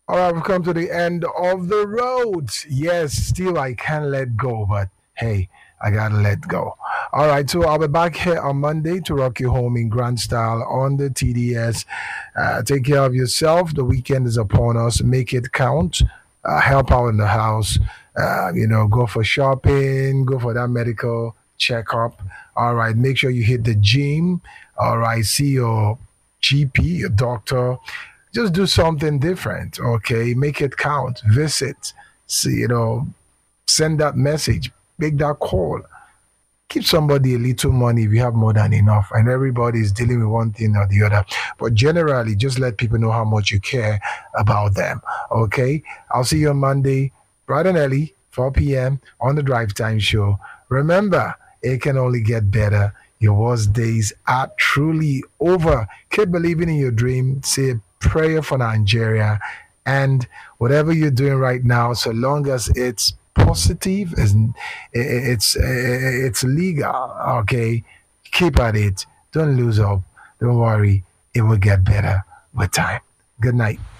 All right, we've come to the end of the road. Yes, still I can't let go, but hey, I gotta let go. All right, so I'll be back here on Monday to rock you home in grand style on the TDS. Take care of yourself. The weekend is upon us. Make it count. Help out in the house. Go for shopping. Go for that medical checkup. All right, make sure you hit the gym. All right, see your GP, your doctor. Just do something different, okay? Make it count. Visit, see, send that message, make that call. Give somebody a little money if you have more than enough. And everybody is dealing with one thing or the other. But generally, just let people know how much you care about them, okay? I'll see you on Monday, bright and early, 4 p.m. on the Drive Time Show. Remember, it can only get better. Your worst days are truly over. Keep believing in your dream. Say a prayer for Nigeria. And whatever you're doing right now, so long as it's positive, it's legal, okay? Keep at it. Don't lose hope. Don't worry. It will get better with time. Good night.